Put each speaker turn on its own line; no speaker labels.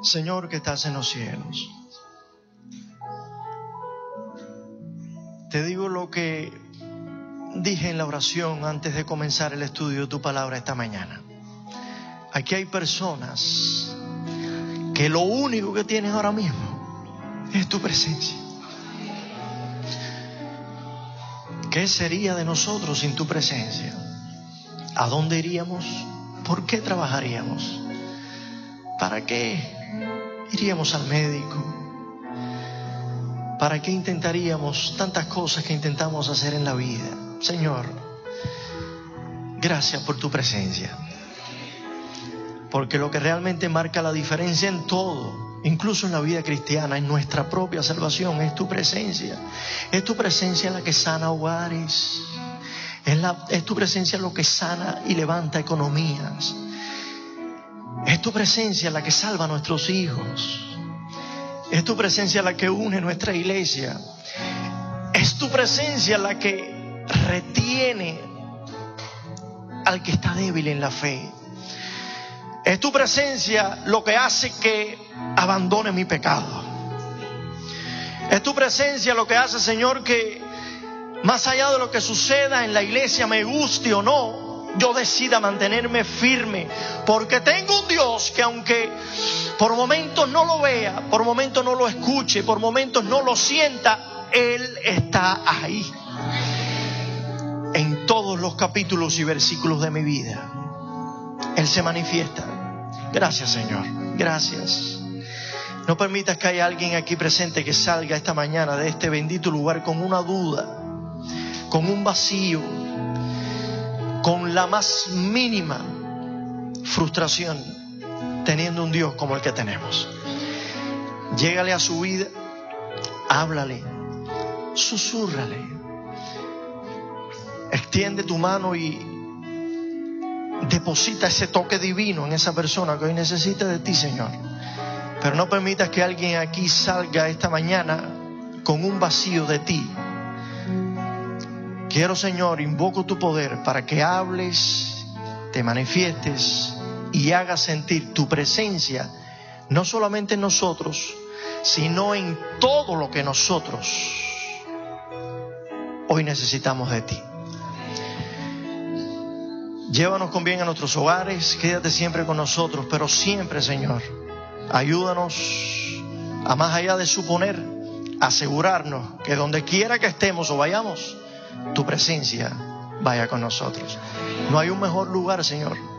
Señor que estás en los cielos, te digo lo que dije en la oración antes de comenzar el estudio de tu palabra esta mañana. Aquí hay personas que lo único que tienen ahora mismo es tu presencia. ¿Qué sería de nosotros sin tu presencia? ¿A dónde iríamos? ¿Por qué trabajaríamos? ¿Para qué iríamos al médico? ¿Para qué intentaríamos tantas cosas que intentamos hacer en la vida? Señor, gracias por tu presencia. Porque lo que realmente marca la diferencia en todo, incluso en la vida cristiana, en nuestra propia salvación, es tu presencia. Es tu presencia la que sana hogares. Es tu presencia lo que sana y levanta economías. Es tu presencia la que salva a nuestros hijos. Es tu presencia la que une nuestra iglesia. Es tu presencia la que retiene al que está débil en la fe. Es tu presencia lo que hace que abandone mi pecado. Es tu presencia lo que hace, Señor, que más allá de lo que suceda en la iglesia, me guste o no, yo decida mantenerme firme. Porque tengo un Dios que aunque por momentos no lo vea, por momentos no lo escuche, por momentos no lo sienta, Él está ahí. En todos los capítulos y versículos de mi vida, Él se manifiesta. Gracias, Señor. Gracias. No permitas que haya alguien aquí presente que salga esta mañana de este bendito lugar con una duda, con un vacío, con la más mínima frustración, teniendo un Dios como el que tenemos. Llégale a su vida, háblale, susúrrale, extiende tu mano y deposita ese toque divino en esa persona que hoy necesita de ti, Señor. Pero no permitas que alguien aquí salga esta mañana con un vacío de ti. Quiero, Señor, invoco tu poder para que hables, te manifiestes y hagas sentir tu presencia, no solamente en nosotros, sino en todo lo que nosotros hoy necesitamos de ti. Llévanos con bien a nuestros hogares, quédate siempre con nosotros, pero siempre, Señor, ayúdanos a, más allá de suponer, asegurarnos que donde quiera que estemos o vayamos, tu presencia vaya con nosotros. No hay un mejor lugar, Señor,